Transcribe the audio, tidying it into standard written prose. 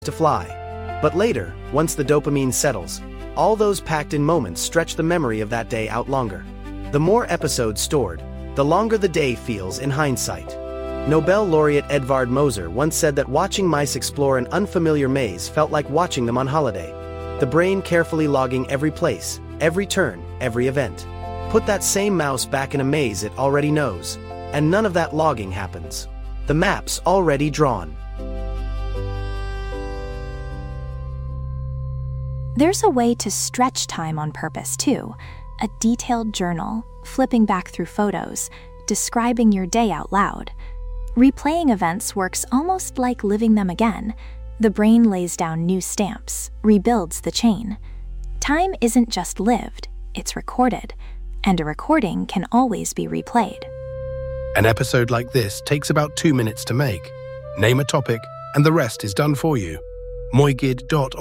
to fly. But later, once the dopamine settles, all those packed-in moments stretch the memory of that day out longer. The more episodes stored, the longer the day feels in hindsight. Nobel laureate Edvard Moser once said that watching mice explore an unfamiliar maze felt like watching them on holiday. The brain carefully logging every place, every turn, every event. Put that same mouse back in a maze it already knows, and none of that logging happens. The map's already drawn. There's a way to stretch time on purpose, too. A detailed journal, flipping back through photos, describing your day out loud. Replaying events works almost like living them again. The brain lays down new stamps, rebuilds the chain. Time isn't just lived, it's recorded, and a recording can always be replayed. An episode like this takes about 2 minutes to make. Name a topic, and the rest is done for you. Moigid.on